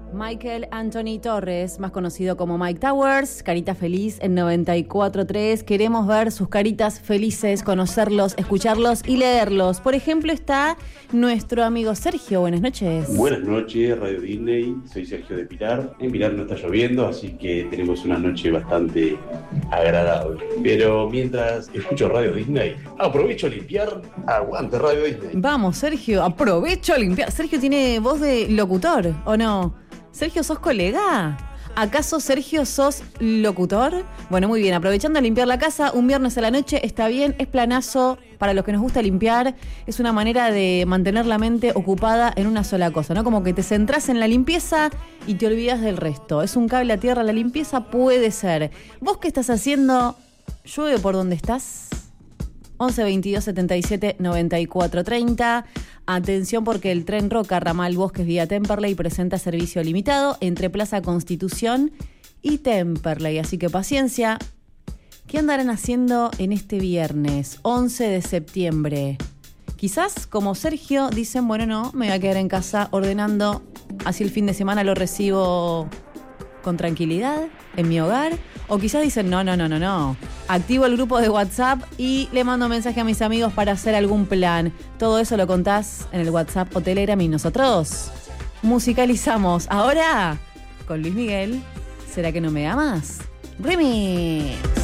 Michael Anthony Torres, más conocido como Mike Towers, carita feliz en 94.3. Queremos ver sus caritas felices, conocerlos, escucharlos y leerlos. Por ejemplo, está nuestro amigo Sergio. Buenas noches. Buenas noches, Radio Disney. Soy Sergio de Pilar. En Pilar no está lloviendo, así que tenemos una noche bastante agradable. Pero mientras escucho Radio Disney, aprovecho a limpiar. Aguante Radio Disney. Vamos, Sergio, aprovecho a limpiar. Sergio tiene voz de locutor, ¿o no? Sergio, ¿sos colega? ¿Acaso, Sergio, sos locutor? Bueno, muy bien, aprovechando a limpiar la casa, un viernes a la noche, está bien, es planazo. Para los que nos gusta limpiar, es una manera de mantener la mente ocupada en una sola cosa, ¿no? Como que te centrás en la limpieza y te olvidas del resto. ¿Es un cable a tierra la limpieza? Puede ser. ¿Vos qué estás haciendo? ¿Llueve por donde estás? 11 22 77 94 30. Atención porque el tren Roca Ramal Bosques vía Temperley presenta servicio limitado entre Plaza Constitución y Temperley. Así que paciencia. ¿Qué andarán haciendo en este viernes 11 de septiembre? Quizás, como Sergio, dicen, bueno, no, me voy a quedar en casa ordenando. Así el fin de semana lo recibo con tranquilidad en mi hogar. O quizás dicen, no. Activo el grupo de WhatsApp y le mando mensaje a mis amigos para hacer algún plan. Todo eso lo contás en el WhatsApp o Telegram y nosotros musicalizamos. Ahora, con Luis Miguel, ¿será que no me amas? Remix.